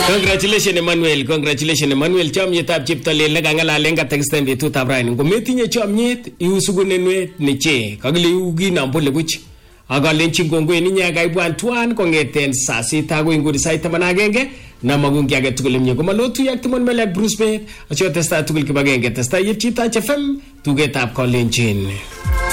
Congratulations Emmanuel chomyetab cheptolel nekangalalen katekisten betutab raini. Ngometinye chomyet iusugunenwet neche kakile ukinambole buch. Akalenjin kongoi ninyi kaibwan tuan kongeten saa 6 agoi nguni saa 11 na magungi age tugul mnye komalotu yak timon melek Bruce Bett acho testa tugul kibagenge testa yepchita FM tugetab Kalenjin.